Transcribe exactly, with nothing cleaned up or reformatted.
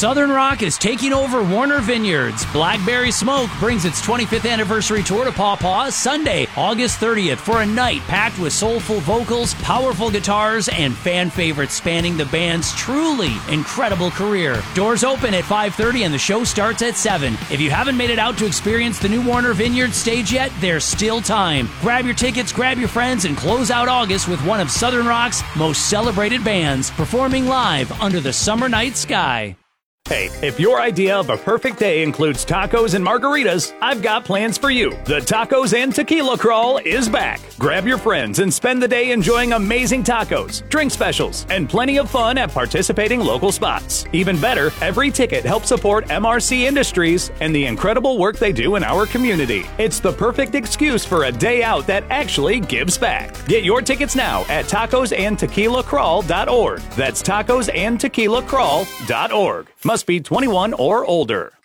Southern Rock is taking over Warner Vineyards. Blackberry Smoke brings its twenty-fifth anniversary tour to Paw Paw Sunday, August thirtieth, for a night packed with soulful vocals, powerful guitars, and fan favorites spanning the band's truly incredible career. Doors open at five thirty and the show starts at seven. If you haven't made it out to experience the new Warner Vineyards stage yet, there's still time. Grab your tickets, grab your friends, and close out August with one of Southern Rock's most celebrated bands performing live under the summer night sky. Hey, if your idea of a perfect day includes tacos and margaritas, I've got plans for you. The Tacos and Tequila Crawl is back. Grab your friends and spend the day enjoying amazing tacos, drink specials, and plenty of fun at participating local spots. Even better, every ticket helps support M R C Industries and the incredible work they do in our community. It's the perfect excuse for a day out that actually gives back. Get your tickets now at tacos and tequila crawl dot org. That's tacos and tequila crawl dot org. Must be twenty-one or older.